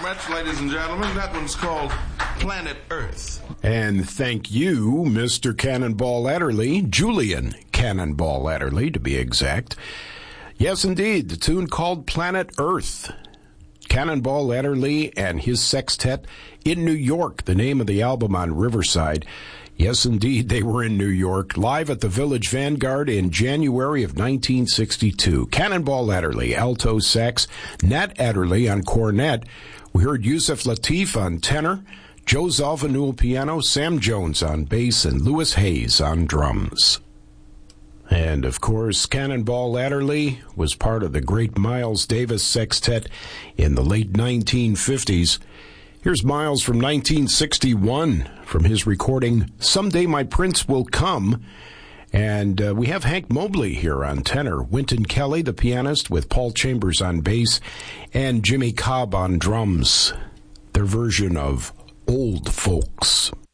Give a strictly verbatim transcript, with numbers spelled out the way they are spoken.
much, ladies and gentlemen. That one's called Planet Earth. And thank you, Mister Cannonball Adderley, Julian Cannonball Adderley, to be exact. Yes, indeed, the tune called Planet Earth. Cannonball Adderley and his sextet in New York, the name of the album on Riverside. Yes, indeed, they were in New York, live at the Village Vanguard in January of nineteen sixty-two. Cannonball Adderley, alto sax, Nat Adderley on cornet. We heard Yusef Lateef on tenor, Joe Zawinul piano, Sam Jones on bass, and Louis Hayes on drums. And, of course, Cannonball Adderley was part of the great Miles Davis sextet in the late nineteen fifties. Here's Miles from nineteen sixty-one from his recording, Someday My Prince Will Come. And uh, we have Hank Mobley here on tenor, Wynton Kelly, the pianist, with Paul Chambers on bass, and Jimmy Cobb on drums. Their version of Old Folks.